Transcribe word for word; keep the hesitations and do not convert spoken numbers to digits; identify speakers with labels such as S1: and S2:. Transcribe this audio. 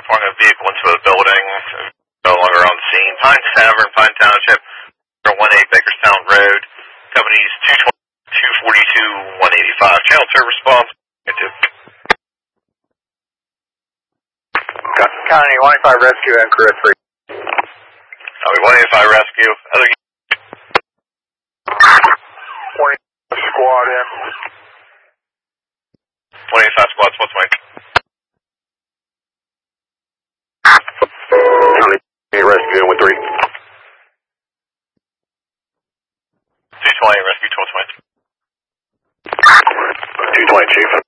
S1: reporting a vehicle into a building, no longer on scene. Pine Tavern, Pine Township, one eight Bakerstown Road, companies two twenty, two forty-two, one eighty-five. Channel two response.
S2: County one eighty-five Rescue and crew three.
S1: Copy, one eighty-five Rescue. Other
S2: twenty squad in.
S1: one eighty-five squad, what's Mike?
S2: County Rescue in with three.
S1: two twenty Rescue, what's Mike?
S2: two twenty Chief.